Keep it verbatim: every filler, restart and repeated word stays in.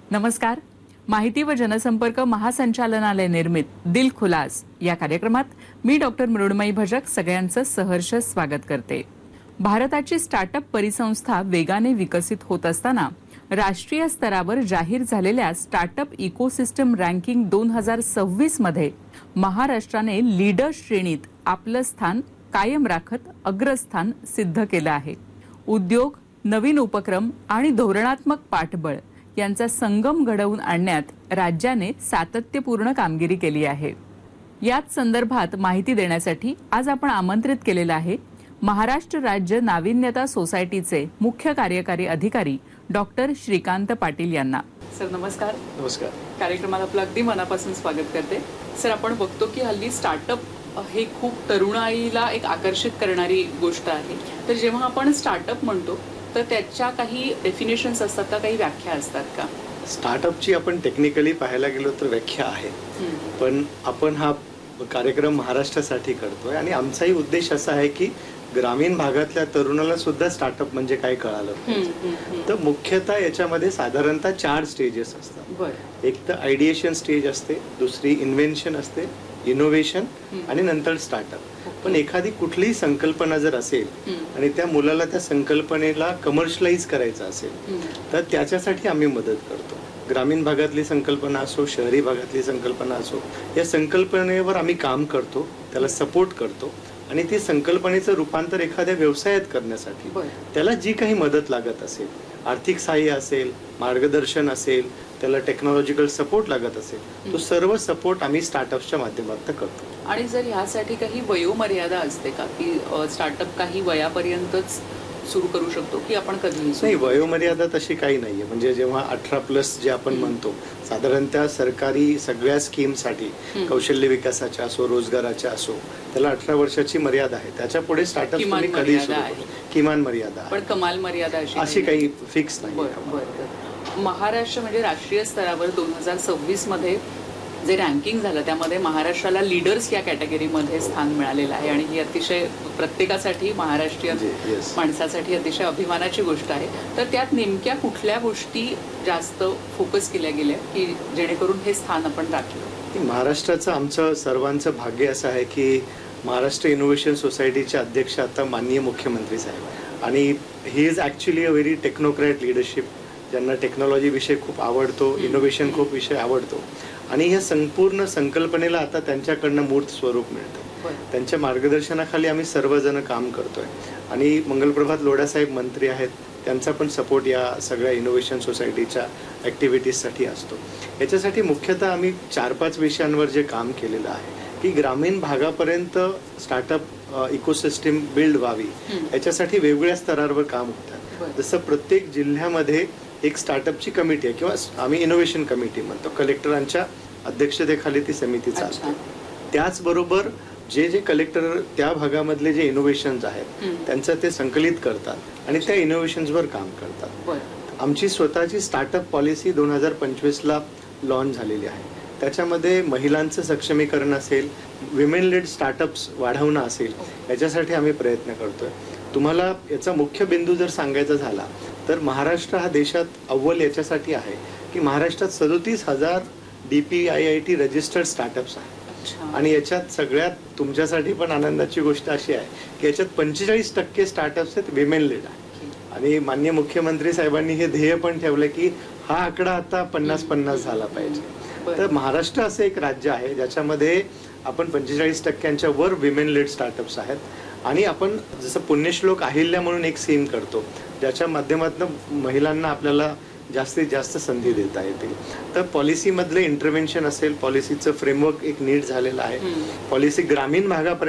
नमस्कार. माहिती व जनसंपर्क महासंचालनालय निर्मित दिल खुलास या कार्यक्रमात मी डॉक्टर मृण्मयी भजक सगळ्यांचं सहर्ष स्वागत करते. भारताची स्टार्टअप परिसंस्था वेगाने विकसित होत असताना राष्ट्रीय स्तरावर जाहीर झालेल्या स्टार्टअप इकोसिस्टम रँकिंग दोन हजार सव्वीस मध्ये महाराष्ट्राने लीडर श्रेणीत आपलं स्थान कायम राखत अग्रस्थान सिद्ध केलं आहे. उद्योग, नवीन उपक्रम आणि धोरणात्मक पाठबळ यांचा संगम घडवून आणण्यात राज्याने सातत्यपूर्ण कामगिरी केली आहे. याच संदर्भात माहिती देण्यासाठी आज आपण आमंत्रित केलेलं आहे महाराष्ट्र राज्य नाविन्यता सोसायटीचे मुख्य कार्यकारी अधिकारी डॉक्टर श्रीकांत पाटील यांना. सर नमस्कार. नमस्कार. कार्यक्रमात आपलं अगदी मनापासून स्वागत करते. सर, आपण बघतो की हल्ली स्टार्टअप हे खूप तरुणाईला एक आकर्षित करणारी गोष्ट आहे. तर जेव्हा आपण स्टार्टअप म्हणतो तर त्याच्या काही डेफिनेशन्स असतात का, काही व्याख्या असतात का? स्टार्टअपची आपण टेक्निकली पाहायला गेलो तर व्याख्या आहे, पण आपण हा कार्यक्रम महाराष्ट्रासाठी करतोय आणि आमचाही उद्देश असा आहे की ग्रामीण भागातल्या तरुणाला सुद्धा स्टार्टअप म्हणजे काय कळालं पाहिजे. तर मुख्यतः याच्यामध्ये साधारणतः चार स्टेजेस असतात. एक तर आयडिएशन स्टेज असते, दुसरी इन्व्हेन्शन असते, इनोव्हेशन आणि नंतर स्टार्टअप. पण एखादी कुठलीही संकल्पना जर असेल आणि त्या मुलाला त्या संकल्पनेला कमर्शियलाइज करायचं असेल तर त्याच्यासाठी आम्ही मदत करतो. ग्रामीण भागातली संकल्पना असो, शहरी भागातली संकल्पना असो, या संकल्पनेवर आम्ही काम करतो, त्याला सपोर्ट करतो आणि ती संकल्पनेचं रूपांतर एखाद्या व्यवसायात करण्यासाठी त्याला जी काही मदत लागत असेल, आर्थिक सहाय्य असेल, मार्गदर्शन असेल, त्याला टेक्नॉलॉजिकल सपोर्ट लागत असेल, तो सर्व सपोर्ट आम्ही स्टार्टअप्सच्या माध्यमातून करतो. आणि जर ह्यासाठी काही वयोमर्यादा असते का, की स्टार्टअप काही वयापर्यंतच सुरू करू शकतो की आपण कधी? नाही, वयोमर्यादा तशी काही नाहीये. म्हणजे जेव्हा अठरा प्लस जे आपण म्हणतो, साधारणतः सरकारी सगळ्या स्कीमसाठी, कौशल्य विकासाच्या असो, रोजगाराच्या असो, त्याला अठरा वर्षाची मर्यादा आहे. त्याच्या पुढे स्टार्टअप तुम्ही कधी सुरू करू, किमान मर्यादा. पण कमाल मर्यादा अशी काही फिक्स नाही. महाराष्ट्र म्हणजे राष्ट्रीय स्तरावर दोन हजार सव्वीस मध्ये जे रँकिंग झालं त्यामध्ये महाराष्ट्राला लीडर्स या कॅटेगरीमध्ये स्थान मिळालेलं आहे आणि ही अतिशय प्रत्येकासाठी, महाराष्ट्रीयन माणसासाठी अतिशय अभिमानाची गोष्ट आहे. तर त्यात नेमक्या कुठल्या गोष्टी जास्त फोकस केल्या गेल्या की जेणेकरून हे स्थान आपण राखलं? महाराष्ट्राचं आमचं सर्वांचं भाग्य असं आहे की महाराष्ट्र इनोव्हेशन सोसायटीचे अध्यक्ष आता माननीय मुख्यमंत्री साहेब, आणि he is actually a very technocrat leadership, ज्यांना टेक्नॉलॉजी विषय खूप आवडतो, इनोव्हेशन खूप विषय आवडतो आणि या संपूर्ण संकल्पनेला आता त्यांच्याकडनं मूर्त स्वरूप मिळतं. त्यांच्या मार्गदर्शनाखाली आम्ही सर्वजण काम करतोय आणि मंगलप्रभात लोढासाहेब मंत्री आहेत, त्यांचा पण सपोर्ट या सगळ्या इनोव्हेशन सोसायटीच्या ॲक्टिव्हिटीजसाठी असतो. याच्यासाठी मुख्यतः आम्ही चार पाच विषयांवर जे काम केलेलं आहे की ग्रामीण भागापर्यंत स्टार्टअप इकोसिस्टम बिल्ड व्हावी, याच्यासाठी वेगवेगळ्या स्तरावर काम होतात. जसं प्रत्येक जिल्ह्यामध्ये एक स्टार्टअपची कमिटी आहे किंवा आम्ही इनोव्हेशन कमिटी म्हणतो, कलेक्टरांच्या अध्यक्षतेखाली ती समिती चालते. त्याचबरोबर जे जे कलेक्टर त्या भागामधले जे इनोव्हेशन्स आहेत त्यांचं ते संकलित करतात आणि त्या इनोव्हेशन्सवर काम करतात. आमची स्वतःची स्टार्टअप पॉलिसी दोन हजार पंचवीसला लॉन्च झालेली आहे. त्याच्यामध्ये महिलांचं सक्षमीकरण असेल, विमेन लेड स्टार्टअप्स वाढवणं असेल, याच्यासाठी आम्ही प्रयत्न करतोय. तुम्हाला याचा मुख्य बिंदू जर सांगायचा झाला तर महाराष्ट्र हा देशात अव्वल याच्यासाठी आहे की महाराष्ट्रात सदोतीस हजार D P I I T registered startups आहेत आणि याच्यात सगळ्यात तुमच्यासाठी पण आनंदाची गोष्ट अशी आहे की याच्यात पंचेचाळीस टक्के स्टार्टअप्स आहेत विमेन लेड आहे. आणि माननीय मुख्यमंत्री साहेबांनी हे ध्येय पण ठेवलं की हा आकडा आता पन्नास पन्नास झाला पाहिजे. तर महाराष्ट्र असं एक राज्य आहे ज्याच्यामध्ये आपण पंचेचाळीस टक्क्यांच्या वर विमेन लेड स्टार्टअप्स आहेत. आणि आपण जसं पुण्यश्लोक अहिल्या म्हणून एक सीन करतो ज्याच्या माध्यमातून महिलांना आपल्याला जास्तीत जास्त संधी देता येतील. तर पॉलिसीमधले इंटरव्हेन्शन असेल, पॉलिसीचं फ्रेमवर्क एक नीट झालेलं आहे, पॉलिसी ग्रामीण भागापर्यंत